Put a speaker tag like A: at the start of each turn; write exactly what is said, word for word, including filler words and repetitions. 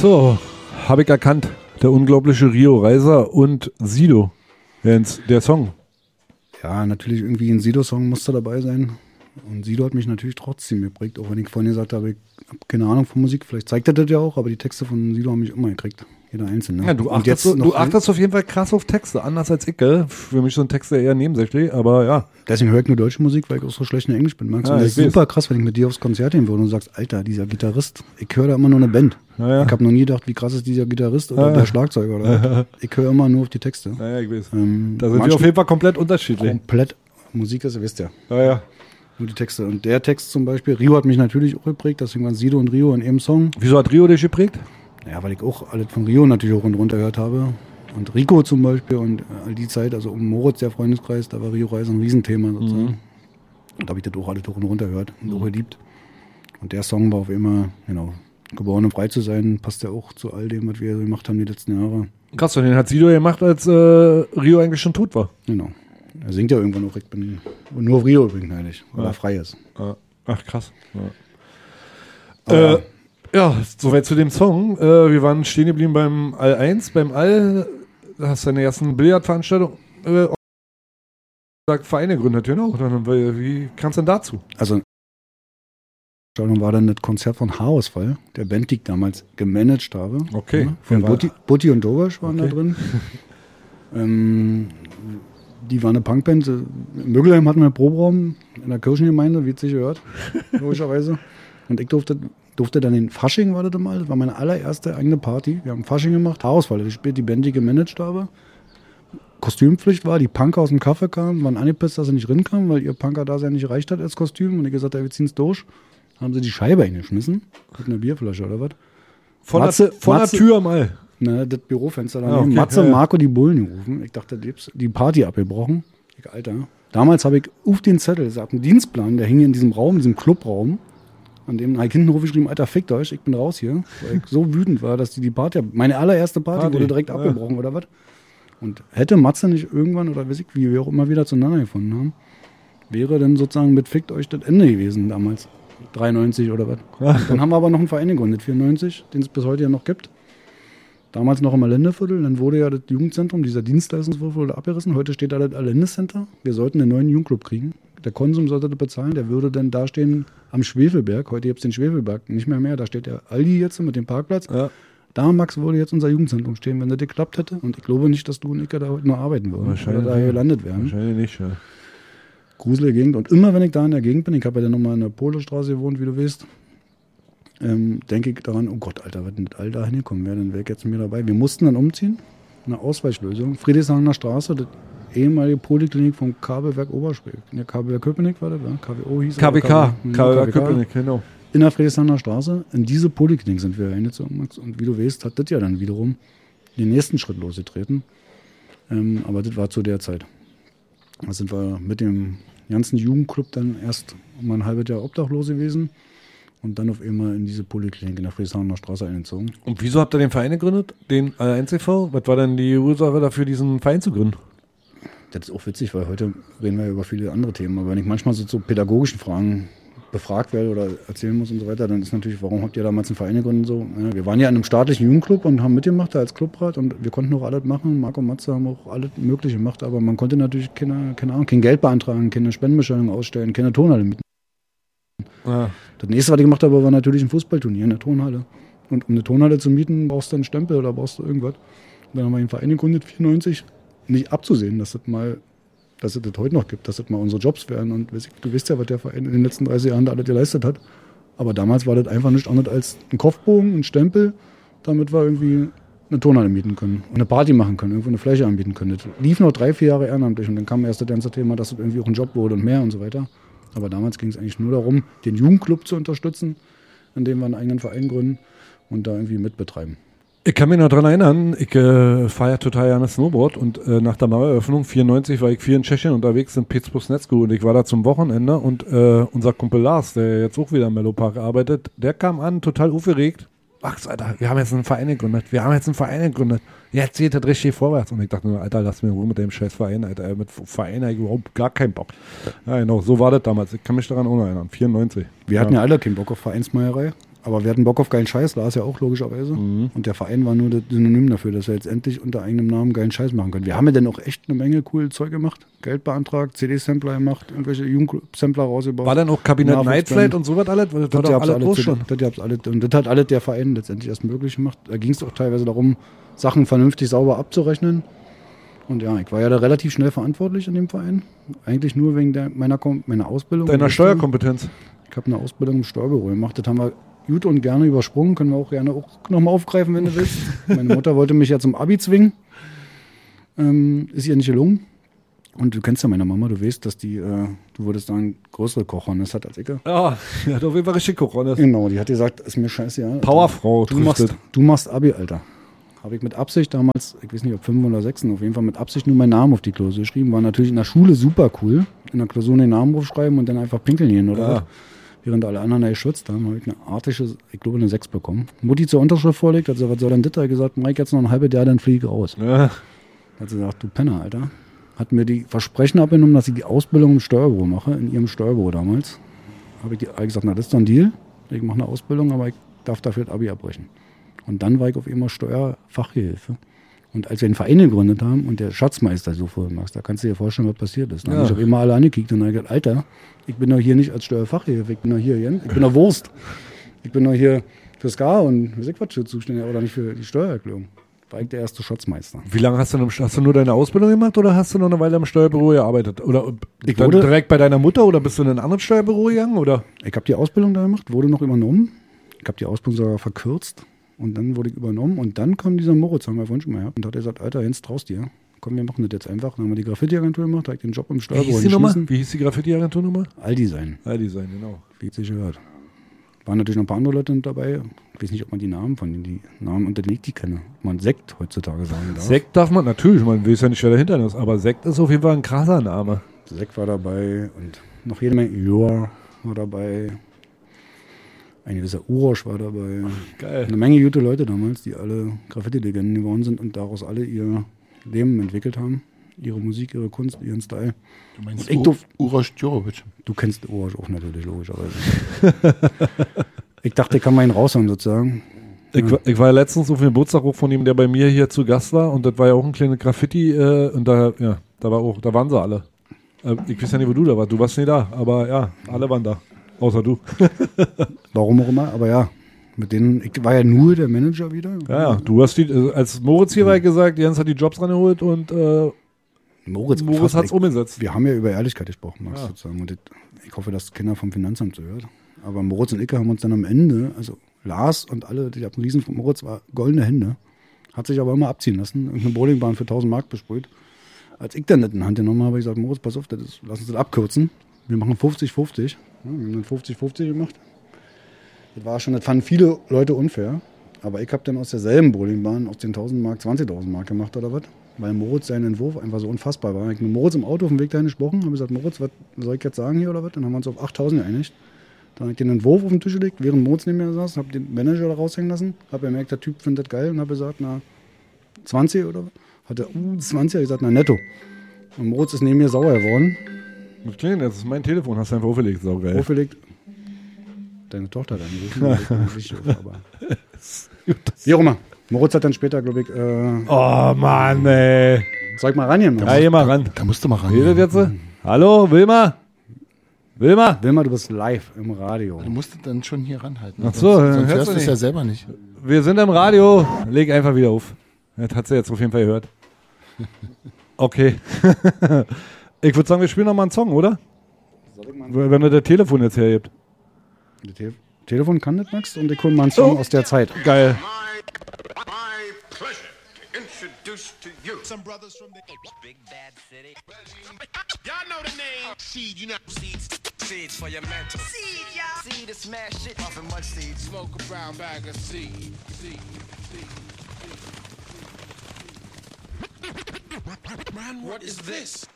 A: So, habe ich erkannt. Der unglaubliche Rio Reiser und Sido. Der Song.
B: Ja, natürlich irgendwie ein Sido-Song musste dabei sein. Und Sido hat mich natürlich trotzdem geprägt, auch wenn ich vorhin gesagt habe, ich habe keine Ahnung von Musik. Vielleicht zeigt er das ja auch, aber die Texte von Sido haben mich immer gekriegt. Jeder einzelne.
A: Ja, du achtest, so, du achtest auf jeden Fall krass auf Texte, anders als ich, gell? Für mich sind Texte eher nebensächlich, aber ja.
B: Deswegen höre ich nur deutsche Musik, weil ich auch so schlecht in Englisch bin. Magst ja, und das ist super krass, wenn ich mit dir aufs Konzert gehen würde und du sagst, Alter, dieser Gitarrist, ich höre da immer nur eine Band. Ja, ja. Ich habe noch nie gedacht, wie krass ist dieser Gitarrist oder ja. der Schlagzeuger. Oder ich höre immer nur auf die Texte.
A: Ja, ja, ich weiß. Ähm, da sind wir auf jeden Fall komplett unterschiedlich.
B: Komplett. Musik ist, ihr wisst ja.
A: Ja, ja.
B: Nur die Texte. Und der Text zum Beispiel, Rio hat mich natürlich auch geprägt, deswegen waren Sido und Rio in einem Song.
A: Wieso hat Rio dich geprägt?
B: Ja, weil ich auch alles von Rio natürlich hoch und runter gehört habe. Und Rico zum Beispiel und all die Zeit, also um Moritz, der Freundeskreis, da war Rio Reiser ein Riesenthema sozusagen. Mhm. Und da habe ich das auch alles hoch und runter gehört und mhm. auch geliebt. Und der Song war auf immer, genau, geboren um frei zu sein, passt ja auch zu all dem, was wir gemacht haben die letzten Jahre.
A: Krass, und den hat Sido gemacht, als äh, Rio eigentlich schon tot war.
B: Genau. Er singt ja irgendwann auch, ich bin nur auf Rio übrigens heilig, weil ja. er frei ist.
A: Ach, krass. Ja. Äh, Ja, soweit zu dem Song. Äh, wir waren stehen geblieben beim All eins. Beim All, da hast du deine ersten Billardveranstaltung äh, Vereine gegründet, genau. Wie kam's denn dazu?
B: Also, war dann das Konzert von Haarausfall, der Band, die ich damals gemanagt habe.
A: Okay.
B: Ja, von Butti, Butti und Dovasch waren okay. da drin. ähm, die waren eine Punkband. In Mögelheim hatten wir einen Proberaum in der Kirchengemeinde, wie es sich gehört, logischerweise. Und ich durfte... durfte dann den Fasching, war das mal, das war meine allererste eigene Party. Wir haben Fasching gemacht, Haarausfall, das spielt die Band, die ich gemanagt habe. Kostümpflicht war, die Punker aus dem Kaffee kamen, waren angepisst, dass sie nicht rinkamen, weil ihr Punker da sein nicht reicht hat als Kostüm. Und ich gesagt, ja, wir ziehen es durch. Haben sie die Scheibe eingeschmissen, mit einer Bierflasche oder was.
A: Von, Matze, der, von Matze, der Tür mal.
B: Na, das Bürofenster da.
A: Ah, okay.
B: Matze,
A: ja, ja.
B: Marco, die Bullen gerufen. Ich dachte, die Party abgebrochen. Ich, Alter. Damals habe ich auf den Zettel, das einen Dienstplan, der hing in diesem Raum, in diesem Clubraum. An dem habe ich hinten geschrieben, Alter, fickt euch, ich bin raus hier. Weil ich so wütend war, dass die die Party, meine allererste Party, Party. wurde direkt ja. abgebrochen oder was. Und hätte Matze nicht irgendwann, oder weiß ich, wie wir auch immer wieder zueinander gefunden haben, wäre dann sozusagen mit fickt euch das Ende gewesen damals. dreiundneunzig oder was. Ja. Dann haben wir aber noch einen Verein gegründet, vierundneunzig, den es bis heute ja noch gibt. Damals noch im Allendeviertel, dann wurde ja das Jugendzentrum, dieser Dienstleistungswurf wurde abgerissen. Heute steht da das Allende-Center. Wir sollten einen neuen Jugendclub kriegen. Der Konsum sollte das bezahlen, der würde dann da stehen am Schwefelberg. Heute gibt es den Schwefelberg nicht mehr mehr. Da steht der Aldi jetzt mit dem Parkplatz. Ja. Da, Max, würde jetzt unser Jugendzentrum stehen, wenn das geklappt hätte. Und ich glaube nicht, dass du und ich da heute noch arbeiten würden.
A: Wahrscheinlich.
B: Oder da gelandet wären.
A: Wahrscheinlich nicht, ja.
B: Gruselige Gegend. Und immer, wenn ich da in der Gegend bin, ich habe ja dann nochmal in der Polestraße gewohnt, wie du weißt, ähm, denke ich daran, oh Gott, Alter, wenn das all da hingekommen wäre, dann wäre ich jetzt mir dabei. Wir mussten dann umziehen. Eine Ausweichlösung. Friedrichshagener Straße, das ehemalige Poliklinik vom Kabelwerk Oberspreek. Ja, Kabelwerk Köpenick war das, ja? K W O hieß es.
A: K W K, Kabelwerk Köpenick, genau.
B: In der Friedrichshagener Straße, in diese Poliklinik sind wir reingezogen, Max. Und wie du weißt, hat das ja dann wiederum den nächsten Schritt losgetreten. Ähm, aber das war zu der Zeit. Da sind wir mit dem ganzen Jugendclub dann erst um ein halbes Jahr obdachlos gewesen und dann auf einmal in diese Poliklinik in der Friedrichshagener Straße eingezogen.
A: Und wieso habt ihr den Verein gegründet, den All eins e V? Was war denn die Ursache dafür, diesen Verein zu gründen?
B: Das ist auch witzig, weil heute reden wir über viele andere Themen. Aber wenn ich manchmal so zu pädagogischen Fragen befragt werde oder erzählen muss und so weiter, dann ist natürlich, warum habt ihr damals einen Verein gegründet? So, ja, wir waren ja in einem staatlichen Jugendclub und haben mitgemacht da als Clubrat und wir konnten auch alles machen. Marco und Matze haben auch alles Mögliche gemacht, aber man konnte natürlich keine, keine Ahnung, kein Geld beantragen, keine Spendenbescheinigung ausstellen, keine Turnhalle mieten. Ja. Das nächste, was ich gemacht habe, war natürlich ein Fußballturnier in der Turnhalle. Und um eine Turnhalle zu mieten, brauchst du einen Stempel oder brauchst du irgendwas. Und dann haben wir einen Verein gegründet, vierundneunzig. Nicht abzusehen, dass das mal, dass es das heute noch gibt, dass das mal unsere Jobs werden. Und du weißt ja, was der Verein in den letzten dreißig Jahren da alles geleistet hat. Aber damals war das einfach nichts anderes als ein Kopfbogen, ein Stempel, damit wir irgendwie eine Turnhalle mieten können und eine Party machen können, irgendwo eine Fläche anbieten können. Das lief noch drei, vier Jahre ehrenamtlich und dann kam erst das ganze Thema, dass es irgendwie auch ein Job wurde und mehr und so weiter. Aber damals ging es eigentlich nur darum, den Jugendclub zu unterstützen, indem wir einen eigenen Verein gründen und da irgendwie mitbetreiben.
A: Ich kann mich noch daran erinnern, ich äh, fahre ja total gerne Snowboard und äh, nach der Maueröffnung vierundneunzig war ich viel in Tschechien unterwegs in Petersburg-Netzko und ich war da zum Wochenende und äh, unser Kumpel Lars, der jetzt auch wieder im Mellopark arbeitet, der kam an, total aufgeregt. Ach, Alter, wir haben jetzt einen Verein gegründet, wir haben jetzt einen Verein gegründet, jetzt geht das richtig vorwärts. Und ich dachte nur, Alter, lass mir Ruhe mit dem scheiß Verein, Alter, mit Verein habe ich überhaupt gar keinen Bock. Ja, genau, so war das damals, ich kann mich daran auch noch erinnern, vierundneunzig.
B: Wir
A: ja.
B: hatten ja alle keinen Bock auf Vereinsmeierei. Aber wir hatten Bock auf geilen Scheiß, Lars ja auch logischerweise. Mhm. Und der Verein war nur das Synonym dafür, dass wir jetzt endlich unter eigenem Namen geilen Scheiß machen können. Wir haben ja dann auch echt eine Menge coole Zeug gemacht. Geld beantragt, C D-Sampler gemacht, irgendwelche Jugendsampler rausgebaut.
A: War dann auch Kabinett Nightflight und sowas alles? Das, das war doch alles groß schon.
B: Das, das, alles, und das hat alles der Verein letztendlich erst möglich gemacht. Da ging es auch teilweise darum, Sachen vernünftig sauber abzurechnen. Und ja, ich war ja da relativ schnell verantwortlich in dem Verein. Eigentlich nur wegen der, meiner, meiner Ausbildung.
A: Deiner Steuerkompetenz.
B: Ich habe eine Ausbildung im Steuerbüro gemacht. Das haben wir gut und gerne übersprungen. Können wir auch gerne auch nochmal aufgreifen, wenn du willst. Meine Mutter wollte mich ja zum Abi zwingen. Ähm, ist ihr nicht gelungen. Und du kennst ja meine Mama, du weißt, dass die, äh, du würdest sagen, größere Kochhornis hat als ich.
A: Ja, die hat auf jeden Fall richtig Kochhornis.
B: Genau, die hat gesagt, ist mir scheiße, ja.
A: Powerfrau.
B: Du machst, du machst Abi, Alter. Habe ich mit Absicht damals, ich weiß nicht, ob fünf oder sechs, auf jeden Fall mit Absicht nur meinen Namen auf die Klausur geschrieben. War natürlich in der Schule super cool. In der Klausur den Namen aufschreiben und dann einfach pinkeln gehen, oder? Ja. Während alle anderen da geschützt haben, habe ich eine artige, ich glaube, eine sechs bekommen. Mutti zur Unterschrift vorlegt, hat gesagt, was soll denn das? Hat gesagt, Mike, jetzt noch ein halbes Jahr, dann fliege ich raus. Ja. Hat sie gesagt, du Penner, Alter. Hat mir die Versprechen abgenommen, dass ich die Ausbildung im Steuerbüro mache, in ihrem Steuerbüro damals. Habe ich die, hab ich gesagt, na, das ist doch ein Deal. Ich mache eine Ausbildung, aber ich darf dafür das Abi abbrechen. Und dann war ich auf einmal Steuerfachhilfe. Und als wir den Verein gegründet haben und der Schatzmeister so vorgemacht, da kannst du dir vorstellen, was passiert ist. Dann ja. habe ich auf einmal alle angekickt und dann habe ich gesagt, Alter, ich bin doch hier nicht als Steuerfachhilfe, ich bin doch hier, ich bin doch Wurst. Ich bin doch hier für Ska und für Quatsch zuständig, aber nicht für die Steuererklärung. War ich der erste Schatzmeister.
A: Wie lange hast du, noch, hast du nur deine Ausbildung gemacht oder hast du noch eine Weile im Steuerbüro gearbeitet? Oder
B: ich wurde,
A: direkt bei deiner Mutter oder bist du in ein anderes Steuerbüro gegangen? Oder?
B: Ich habe die Ausbildung da gemacht, wurde noch übernommen. Ich habe die Ausbildung sogar verkürzt. Und dann wurde ich übernommen und dann kam dieser Moritz, haben wir vorhin schon mal gehabt, und hat gesagt, Alter, Jens, traust dir. Komm, wir machen das jetzt einfach. Dann haben wir die Graffiti-Agentur gemacht, da habe ich den Job im Steuerbüro
A: Wie hieß die Nummer? Wie hieß die Graffiti-Agentur Nummer?
B: Aldesign.
A: Aldesign, genau.
B: Wie es sich gehört. Waren natürlich noch ein paar andere Leute dabei. Ich weiß nicht, ob man die Namen von denen, die Namen unterlegt, die kenne. Ob man Sekt heutzutage sagen darf.
A: Sekt darf man natürlich, man weiß ja nicht, wer dahinter ist, aber Sekt ist auf jeden Fall ein krasser Name.
B: Sekt war dabei und noch jede Menge Joa war dabei. Ein gewisser Urosch war dabei.
A: Geil.
B: Eine Menge gute Leute damals, die alle Graffiti-Legenden geworden sind und daraus alle ihr Leben entwickelt haben. Ihre Musik, ihre Kunst, ihren Style.
C: Du meinst U- Uroš Đorović?
B: Du kennst Uroš auch natürlich, logischerweise. Ich dachte, ich kann mal ihn raushauen, sozusagen.
A: Ich, ja. ich war ja letztens auf dem Geburtstag auch von ihm, der bei mir hier zu Gast war und das war ja auch ein kleines Graffiti äh, und da, ja, da war auch, da waren sie alle. Äh, ich weiß ja nicht, wo du da warst. Du warst nicht da, aber ja, alle waren da. Außer du.
B: Warum auch immer, aber ja. Mit denen, ich war ja nur der Manager wieder.
A: Ja, ja. Du hast die, als Moritz hier war, gesagt, Jens hat die Jobs rangeholt und äh,
B: Moritz,
A: Moritz hat es umgesetzt.
B: Wir haben ja über Ehrlichkeit gesprochen, Max,
A: ja.
B: sozusagen. Und das, ich hoffe, dass Kinder vom Finanzamt zuhört. Aber Moritz und Icke haben uns dann am Ende, also Lars und alle, die hatten Riesen von Moritz, war goldene Hände. Hat sich aber immer abziehen lassen und eine Bowlingbahn für tausend Mark besprüht. Als ich dann nicht in die Hand genommen habe, habe ich gesagt, Moritz, pass auf, das ist, lass uns das abkürzen. Wir machen fünfzig fünfzig. Ja, wir haben dann fünfzig fünfzig gemacht. Das war schon, das fanden viele Leute unfair. Aber ich habe dann aus derselben Bowlingbahn aus den tausend Mark zwanzigtausend Mark gemacht oder was. Weil Moritz seinen Entwurf einfach so unfassbar war. Ich habe mit Moritz im Auto auf dem Weg dahin gesprochen, habe gesagt, Moritz, was soll ich jetzt sagen hier oder was? Dann haben wir uns auf achttausend geeinigt. Dann habe ich den Entwurf auf den Tisch gelegt, während Moritz neben mir saß, habe den Manager da raushängen lassen, habe gemerkt, der Typ findet das geil und habe gesagt, na, zwanzig oder was? Hat er, uh, zwanzig, habe ich gesagt, na, netto. Und Moritz ist neben mir sauer geworden.
A: Mit Klingen, das ist mein Telefon, hast du einfach aufgelegt, saugeil.
B: Aufgelegt. Deine Tochter hat angerufen. aber wie auch immer. Moritz hat dann später, glaube ich, äh,
A: oh Mann, ey.
B: Soll ich mal ran hier?
A: Ja, geh mal ran.
C: Da, da musst du mal ran.
A: Redet jetzt? Hallo, Wilma? Wilma?
B: Wilma, du bist live im Radio.
C: Du musst dann schon hier ranhalten.
A: Ach so,
C: sonst, sonst
A: hörst
C: hörst du es
A: nicht.
C: ja selber nicht.
A: Wir sind im Radio. Leg einfach wieder auf. Das hat sie jetzt auf jeden Fall gehört. Okay. Ich würde sagen, wir spielen noch mal einen Song, oder? Wenn ihr das Telefon jetzt hergibt.
B: Das Te- Telefon kann das, Max, und ich hole mal einen Song oh. aus der Zeit.
A: Geil.
D: Some brothers from the big bad city. Y'all know the name. Seed, you know seeds. Seeds for your mental. Seed, y'all. Seed to smash it. Puffin' much seed. Smoke a brown bag of seed. Seed. Seed. Man, what is this?